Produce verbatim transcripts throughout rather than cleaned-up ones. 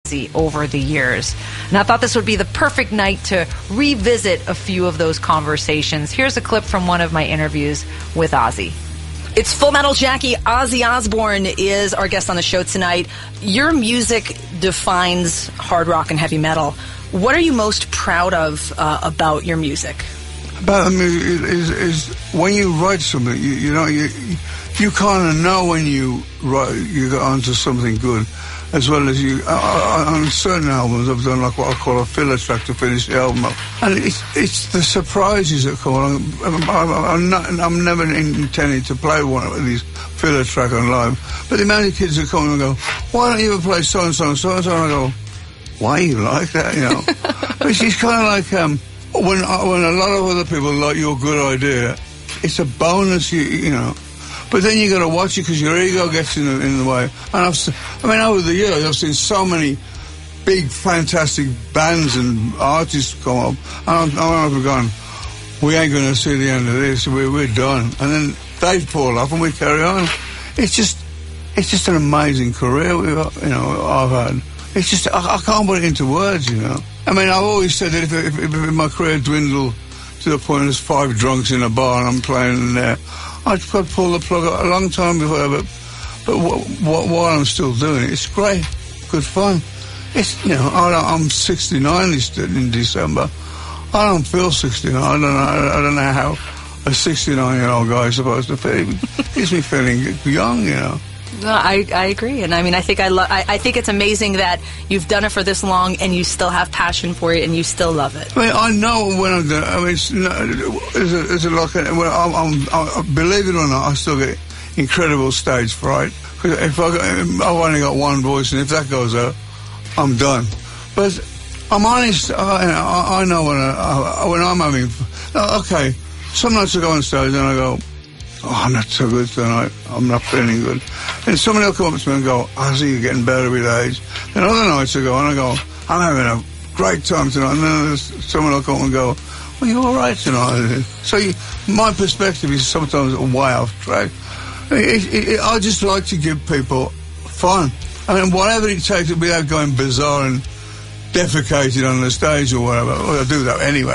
Ozzy over the years. And I thought this would be the perfect night to revisit a few of those conversations. Here's a clip from one of my interviews with Ozzy. It's Full Metal Jackie. Ozzy Osbourne is our guest on the show tonight. Your music defines hard rock and heavy metal. What are you most proud of uh, about your music? About the music is, is when you write something, you, you know, you you kind of know when you write, you get onto something good, as well as you. Uh, on certain albums, I've done like what I call a filler track to finish the album up, and it's it's the surprises that come along. I'm, I'm, not, I'm never intending to play one of these filler track on live, but the amount of kids that come and go, "Why don't you ever play so and so and so and so?" And I go, "Why you like that?" You know, it's, it's kind of like. Um, When when a lot of other people like your good idea, it's a bonus, you, you know. But then you got to watch it because your ego gets in the, in the way. And I've, I mean, over the years, I've seen so many big, fantastic bands and artists come up, and I'm, I'm gone, we ain't going to see the end of this. We're, we're done. And then they fall off, and we carry on. It's just, it's just an amazing career we've, you know, I've had. It's just, I, I can't put it into words, you know. I mean, I've always said that if, if, if my career dwindled to the point there's five drunks in a bar and I'm playing in there, I'd, I'd pull the plug a long time before. But but what, what, while I'm still doing it, it's great, good fun. It's you know, I don't, I'm sixty-nine in December. I don't feel sixty-nine. I don't know. I don't know how a sixty-nine-year-old guy is supposed to feel. It gives me feeling young, you know. No, I, I agree, and I mean, I think I, lo- I I think it's amazing that you've done it for this long, and you still have passion for it, and you still love it. I mean, I know when I'm doing. I mean, it's, it's, a, it's a like. Well, I'm, I'm, I, believe it or not, I still get incredible stage fright. Because if I got, I've only got one voice, and if that goes out, I'm done. But I'm honest. I, I, I know when I, when I'm having. Okay, some nights I go on stage and I go, "Oh, I'm not so good tonight. I'm not feeling good." And somebody will come up to me and go, "Ozzy, you're getting better with age." And other nights I go and I go, "I'm having a great time tonight." And then someone will come and go, "Well, you're all right tonight." So you, my perspective is sometimes way off track. It, it, it, I just like to give people fun. I mean, whatever it takes without going bizarre and defecated on the stage or whatever. Well, I do that anyway.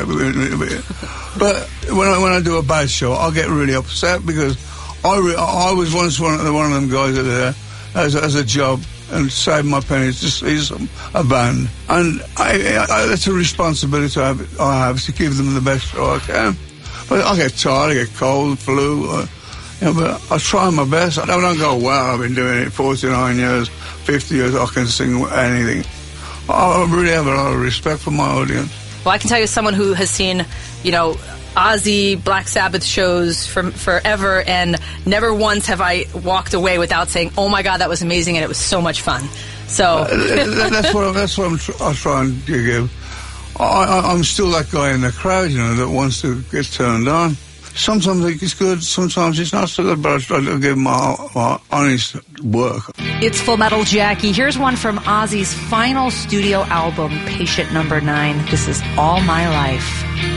But when I, when I do a bad show, I get really upset because I, re, I was once one of, one of them guys that there as, as a job and saved my pennies to see some, a band. And I, I, that's a responsibility I have, I have to give them the best show I can. But I get tired, I get cold, flu, or, you know, but I try my best. I don't go, "Wow, I've been doing it forty-nine years, fifty years, I can sing anything." I really have a lot of respect for my audience. Well, I can tell you, as someone who has seen, you know, Ozzy, Black Sabbath shows from forever, and never once have I walked away without saying, "Oh my God, that was amazing," and it was so much fun. So uh, that's what that's what I'm, tr- I'm trying to give. I, I, I'm still that guy in the crowd, you know, that wants to get turned on. Sometimes it's good, sometimes it's not so good, but I try to give my, my honest work. It's Full Metal Jackie. Here's one from Ozzy's final studio album, Patient Number Nine. This is All My Life.